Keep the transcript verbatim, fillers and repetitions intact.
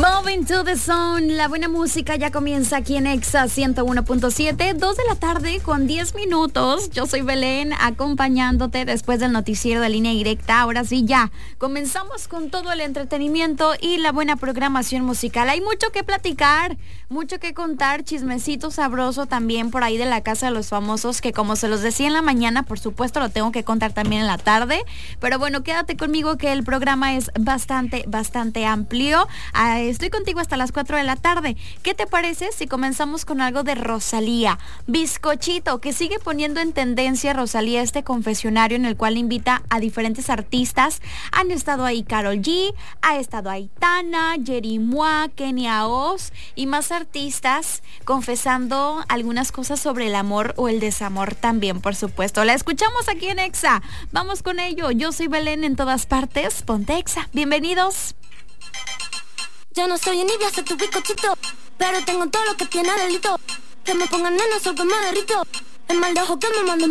Moving to the Zone, la buena música ya comienza aquí en Exa ciento uno punto siete, dos de la tarde con diez minutos. Yo soy Belén, acompañándote después del noticiero de Línea Directa. Ahora sí, ya comenzamos con todo el entretenimiento y la buena programación musical. Hay mucho que platicar, mucho que contar, chismecito sabroso también por ahí de la Casa de los Famosos, que como se los decía en la mañana, por supuesto lo tengo que contar también en la tarde. Pero bueno, quédate conmigo que el programa es bastante, bastante amplio. Ah, Estoy contigo hasta las cuatro de la tarde. ¿Qué te parece si comenzamos con algo de Rosalía? Bizcochito, que sigue poniendo en tendencia Rosalía este confesionario en el cual invita a diferentes artistas. Han estado ahí Karol G, ha estado ahí Tana, Yeri Mua, Kenia Oz y más artistas confesando algunas cosas sobre el amor o el desamor también, por supuesto. La escuchamos aquí en Exa. Vamos con ello. Yo soy Belén en todas partes. Ponte Exa. Bienvenidos. Yo no soy envidia, soy tu bizcochito, pero tengo todo lo que tiene delito. Que me pongan nena, sol que me derrito. El mal de ojo que me mando